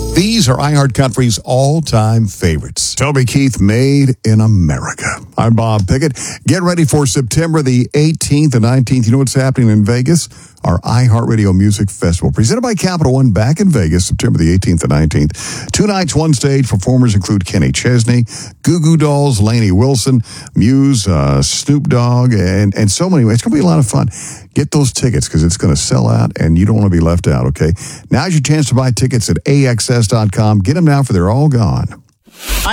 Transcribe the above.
These are iHeartCountry's all-time favorites. Toby Keith, Made in America. I'm Bob Pickett. Get ready for September the 18th and 19th. You know what's happening in Vegas? Our iHeartRadio Music Festival, presented by Capital One, back in Vegas, September the 18th and 19th. 2 nights, 1 stage. Performers include Kenny Chesney, Goo Goo Dolls, Lainey Wilson, Muse, Snoop Dogg, and so many. It's going to be a lot of fun. Get those tickets because it's going to sell out and you don't want to be left out, okay? Now's your chance to buy tickets at AXS.com. Get them now for they're all gone.